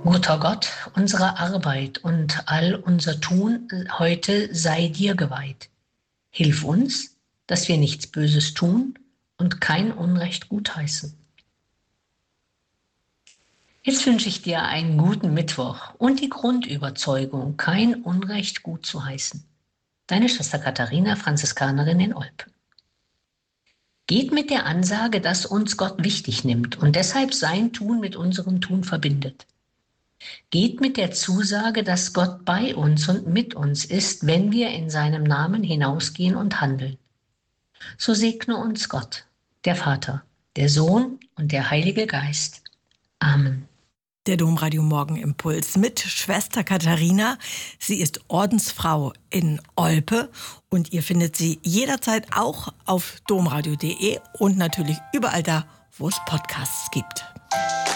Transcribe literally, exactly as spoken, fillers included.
Guter Gott, unsere Arbeit und all unser Tun heute sei dir geweiht. Hilf uns, dass wir nichts Böses tun und kein Unrecht gutheißen. Jetzt wünsche ich dir einen guten Mittwoch und die Grundüberzeugung, kein Unrecht gut zu heißen. Deine Schwester Katharina, Franziskanerin in Olpe. Geht mit der Ansage, dass uns Gott wichtig nimmt und deshalb sein Tun mit unserem Tun verbindet. Geht mit der Zusage, dass Gott bei uns und mit uns ist, wenn wir in seinem Namen hinausgehen und handeln. So segne uns Gott, der Vater, der Sohn und der Heilige Geist. Amen. Der Domradio Morgenimpuls mit Schwester Katharina. Sie ist Ordensfrau in Olpe und ihr findet sie jederzeit auch auf domradio punkt de und natürlich überall da, wo es Podcasts gibt.